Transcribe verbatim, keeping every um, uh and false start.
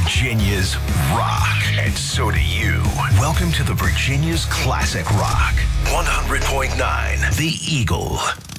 Virginia's rock, and so do you. Welcome to the Virginia's Classic Rock. one hundred point nine The Eagle.